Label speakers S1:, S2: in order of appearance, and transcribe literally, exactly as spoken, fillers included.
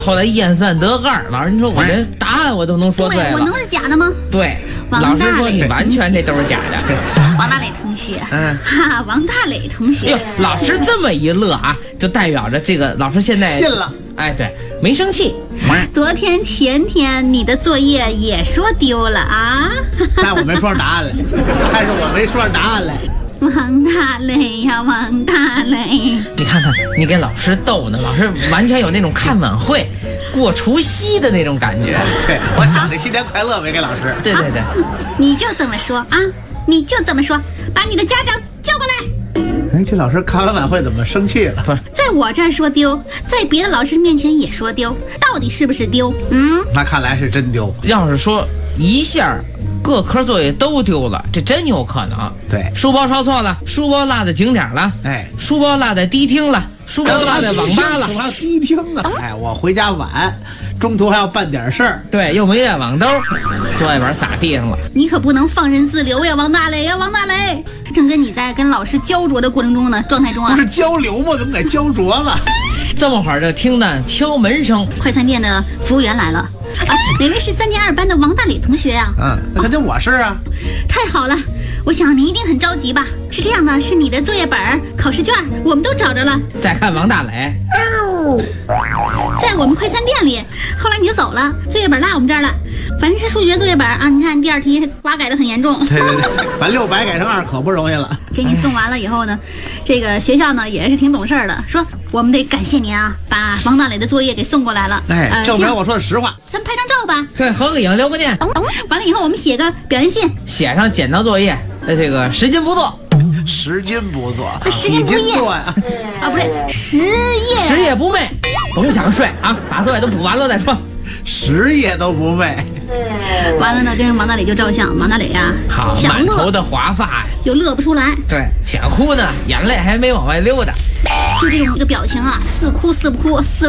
S1: 后来验算得二，老师你说我这答案我都能说对了，
S2: 我能是假的吗？
S1: 对，老师说你完全这都是假的。
S2: 王大磊同学，嗯，哈，王大磊同学，
S1: 老师这么一乐啊，就代表着这个老师现在
S3: 信了。
S1: 哎，对，没生气。
S2: 昨天前天你的作业也说丢了啊？
S3: 但我没说答案来，但是我没说答案来。
S2: 王大磊呀，王大磊，
S1: 你看看，你给老师逗呢，老师完全有那种看晚会、过除夕的那种感觉。
S3: 对，我讲的新年快乐没给老师。
S1: 对对对、啊，
S2: 你就这么说啊，你就这么说，把你的家长叫过来。
S3: 哎，这老师看完晚会怎么生气了？
S1: 不是，
S2: 在我这儿说丢，在别的老师面前也说丢，到底是不是丢？嗯，
S3: 那看来是真丢。
S1: 要是说一下各科作业都丢了，这真有可能。
S3: 对，
S1: 书包抄错了，书包落在景点了，
S3: 哎，
S1: 书包落在迪厅了，书包落在网吧了，
S3: 还有迪厅啊！哎，我回家晚，中途还要办点事儿。
S1: 对，又没带网兜，作业本撒地上了。
S2: 你可不能放任自流呀，王大磊呀，王大磊！正跟你在跟老师焦灼的过程中呢，状态中啊，
S3: 不是交流吗？怎么得焦灼了？
S1: 这么会儿就听到敲门声，
S2: 快餐店的服务员来了。啊，哪位是三年二班的王大磊同学呀、
S3: 啊？嗯，那肯定我是啊。
S2: 太好了，我想你一定很着急吧？是这样的，是你的作业本、考试卷，我们都找着了。
S1: 再看王大磊，
S2: 哦，在我们快餐店里。后来你就走了，作业本落我们这儿了。反正是数学作业本啊，你看第二题挖改的很严重。
S3: 对对对，把六百改成二可不容易了。
S2: 给你送完了以后呢，这个学校呢也是挺懂事的，说我们得感谢您啊，把王大磊的作业给送过来了。
S3: 哎，呃、证明我说的实话。
S2: 咱拍张照吧。
S1: 对，合个影，留个念。
S2: 完了以后我们写个表扬信，
S1: 写上剪刀作业，这个十斤不做。
S3: 十斤不做，
S2: 十斤不夜
S3: 做呀？
S2: 啊，不对，十夜
S1: 十夜不寐，甭想睡啊，把作业都补完了再说。
S3: 十夜都不寐。
S2: 完了呢，跟王大磊就照相。王大磊呀、
S1: 啊，好，满头的华发呀，
S2: 又乐不出来。
S1: 对，想哭呢，眼泪还没往外溜达。
S2: 就这种一个表情啊，似哭似不哭，似